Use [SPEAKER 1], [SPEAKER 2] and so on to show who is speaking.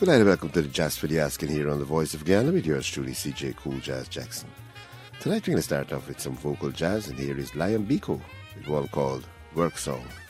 [SPEAKER 1] Good night and welcome to the Jazz for the Asking here on The Voice of Guyana with yours truly, CJ Cool Jazz Jackson. Tonight we're going to start off with some vocal jazz, and here is Liam Biko with one called Work Song.